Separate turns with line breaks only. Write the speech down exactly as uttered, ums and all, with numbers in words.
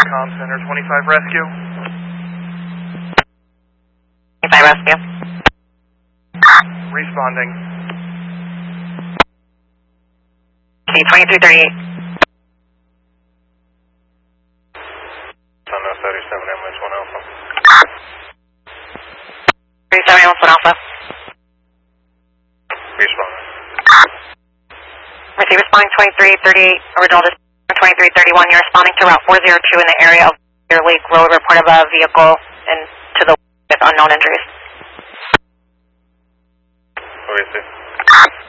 Com Center twenty-five Rescue.
twenty-five Rescue.
Responding.
Okay, twenty-three thirty-eight.
Thunder thirty-seven M H one Alpha.
thirty-seven M H one Alpha.
Responding.
Receive responding twenty-three thirty-eight, original dispatch twenty-three thirty-one. You're responding to Route four oh two in the area of Clear Lake Road. Report of a vehicle and to the with unknown injuries.
Okay, sir.